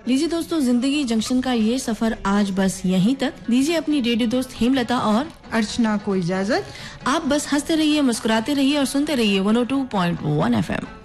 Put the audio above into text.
लीजिए दोस्तों, जिंदगी जंक्शन का ये सफर आज बस यहीं तक। दीजिए अपनी रेडियो दोस्त हेमलता और अर्चना को इजाजत। आप बस हंसते रहिए, मुस्कुराते रहिए और सुनते रहिए 102.1 FM।